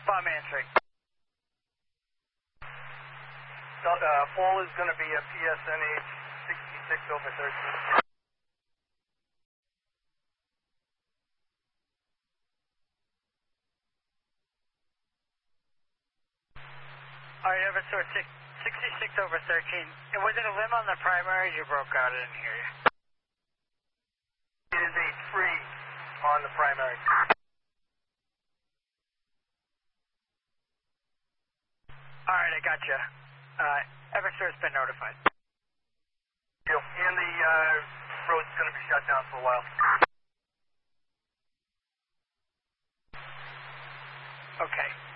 I'm answering. Fall is going to be a PSNH 66/13. All right, Eversource 66/13. And was it a limb on the primary? You broke out, I didn't hear you. It is a tree on the primary. All right, I got you. Eversource been notified. And the road's going to be shut down for a while. Okay.